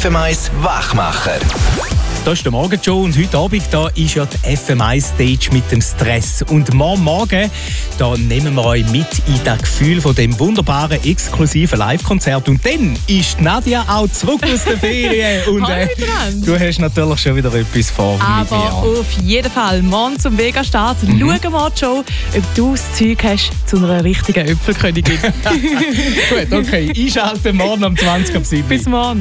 FM1 Wachmacher. Das ist der Morgenshow und heute Abend da ist ja die FM1-Stage mit dem Stress. Und morgen da nehmen wir euch mit in das Gefühl von dem wunderbaren, exklusiven Live-Konzert. Und dann ist Nadia auch zurück aus der Ferien. Und du hast natürlich schon wieder etwas vor mit mir. Aber auf jeden Fall, morgen zum Vega-Start schauen wir die Show, ob du das Zeug hast zu einer richtigen Äpfelkönigin. Gut, okay. Einschalten morgen um 20 ab 7. Bis morgen.